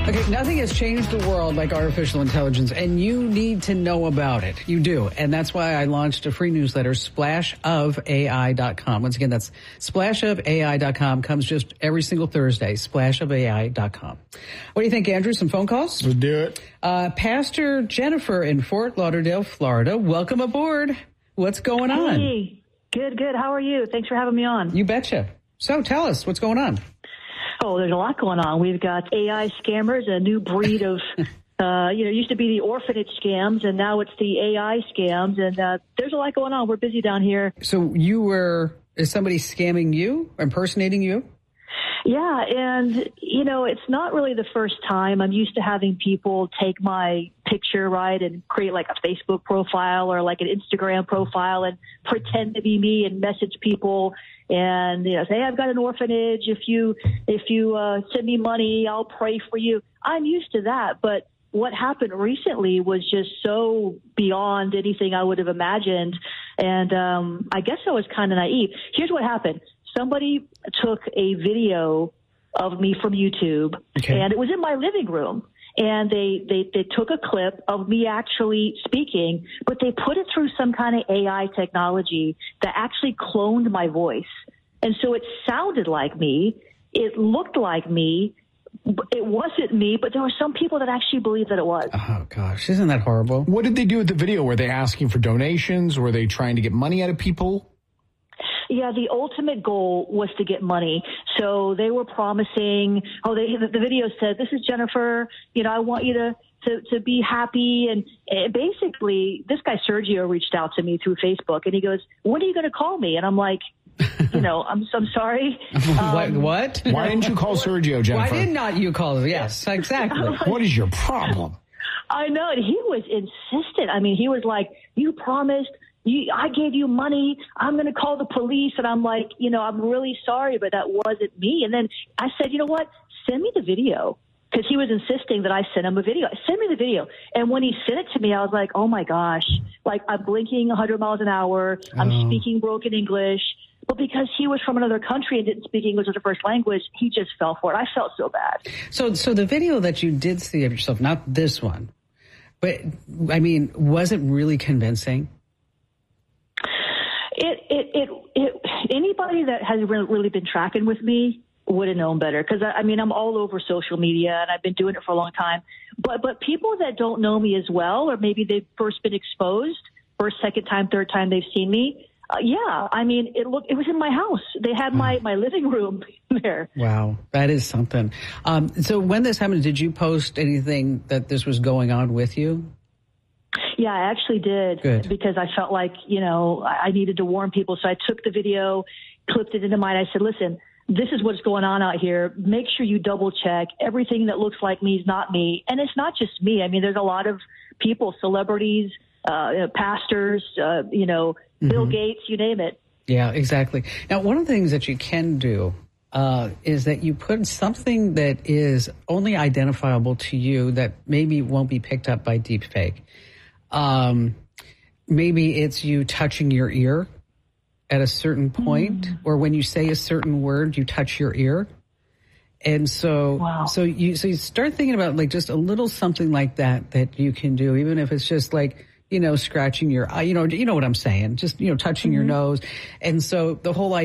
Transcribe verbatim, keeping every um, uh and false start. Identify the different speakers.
Speaker 1: Okay, nothing has changed the world like artificial intelligence, and you need to know about it. You do. And that's why I launched a free newsletter, splash of A I dot com. Once again, that's splash of A I dot com. Comes just every single Thursday, splash of A I dot com. What do you think, Andrew? Some phone calls?
Speaker 2: We'll do it.
Speaker 1: Uh, Pastor Jennifer in Fort Lauderdale, Florida. Welcome aboard. What's going on?
Speaker 3: Hey, good, good. How are you? Thanks for having me on.
Speaker 1: You betcha. So tell us, what's going on?
Speaker 3: Oh, there's a lot going on. We've got A I scammers, a new breed of, uh, you know, it used to be the orphanage scams, and now it's the A I scams, and uh, there's a lot going on. We're busy down here.
Speaker 1: So you were, is somebody scamming you, impersonating you?
Speaker 3: Yeah, and, you know, it's not really the first time. I'm used to having people take my picture, right, and create like a Facebook profile or like an Instagram profile and pretend to be me and message people and, you know, say, hey, I've got an orphanage. If you if you uh, send me money, I'll pray for you. I'm used to that. But what happened recently was just so beyond anything I would have imagined. And um, I guess I was kind of naive. Here's what happened. Somebody took a video of me from YouTube, okay. and it was in my living room. And they, they, they took a clip of me actually speaking, but they put it through some kind of A I technology that actually cloned my voice. And so it sounded like me. It looked like me. It wasn't me, but there were some people that actually believed that it was.
Speaker 1: Oh, gosh. Isn't that horrible?
Speaker 2: What did they do with the video? Were they asking for donations? Were they trying to get money out of people?
Speaker 3: Yeah, the ultimate goal was to get money. So they were promising, oh, they, the video said, this is Jennifer, you know, I want you to, to, to be happy. And, and basically, this guy Sergio reached out to me through Facebook, and he goes, when are you going to call me? And I'm like, you know, I'm I'm sorry.
Speaker 1: Um, what?
Speaker 2: Why didn't you call Sergio, Jennifer?
Speaker 1: Why did not you call? Yes, exactly.
Speaker 2: What is your problem?
Speaker 3: I know. And he was insistent. I mean, he was like, you promised. You, I gave you money. I'm going to call the police. And I'm like, you know, I'm really sorry, but that wasn't me. And then I said, you know what? Send me the video. Because he was insisting that I send him a video. Send me the video. And when he sent it to me, I was like, oh, my gosh. Like, I'm blinking one hundred miles an hour. I'm oh. speaking broken English. But because he was from another country and didn't speak English as a first language, he just fell for it. I felt so bad.
Speaker 1: So, so the video that you did see of yourself, not this one, but, I mean, was it really convincing?
Speaker 3: It, it, it, it, anybody that has really been tracking with me would have known better. Cause I, I mean, I'm all over social media and I've been doing it for a long time, but, but people that don't know me as well, or maybe they've first been exposed first, second time, third time they've seen me. Uh, yeah. I mean, it looked, it was in my house. They had my, my living room there.
Speaker 1: Wow. That is something. Um, so when this happened, did you post anything that this was going on with you?
Speaker 3: Yeah, I actually did.
Speaker 1: Good.
Speaker 3: Because I felt like, you know, I needed to warn people. So I took the video, clipped it into mine. I said, listen, this is what's going on out here. Make sure you double check. Everything that looks like me is not me. And it's not just me. I mean, there's a lot of people, celebrities, uh, pastors, uh, you know, mm-hmm. Bill Gates, you name it.
Speaker 1: Yeah, exactly. Now, one of the things that you can do uh, is that you put something that is only identifiable to you that maybe won't be picked up by deepfake. Um, maybe it's you touching your ear at a certain point, mm. or when you say a certain word, you touch your ear. And so,
Speaker 3: wow.
Speaker 1: so you, so you start thinking about like just a little something like that, that you can do, even if it's just like, you know, scratching your eye, you know, you know what I'm saying? Just, you know, touching mm-hmm. your nose. And so the whole idea